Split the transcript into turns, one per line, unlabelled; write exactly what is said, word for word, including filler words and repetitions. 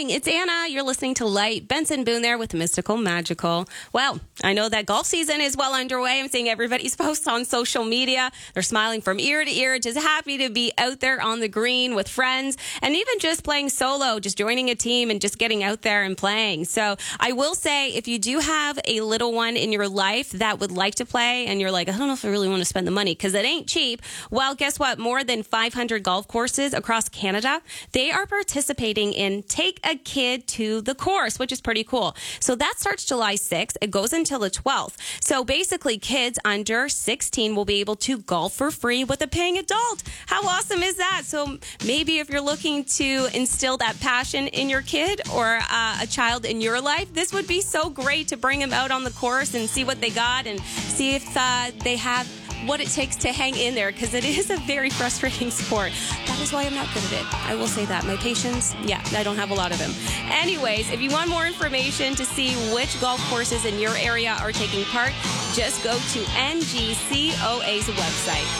morning. It's Anna. You're listening to Light. Benson Boone there with Mystical Magical. Well, I know that golf season is well underway. I'm seeing everybody's posts on social media. They're smiling from ear to ear, just happy to be out there on the green with friends and even just playing solo, just joining a team and just getting out there and playing. So I will say, if you do have a little one in your life that would like to play and you're like, I don't know if I really want to spend the money because it ain't cheap. Well, guess what? More than five hundred golf courses across Canada, they are participating in Take a Kid to the Course, which is pretty cool. So that starts July sixth. It goes until the twelfth. So basically, kids under sixteen will be able to golf for free with a paying adult. How awesome is that? So maybe if you're looking to instill that passion in your kid or uh, a child in your life, this would be so great to bring them out on the course and see what they got and see if uh, they have what it takes to hang in there, because it is a very frustrating sport. That is why I'm not good at it. I will say that. My patience, yeah, I don't have a lot of them. Anyways, if you want more information to see which golf courses in your area are taking part, just go to N G C O A's website.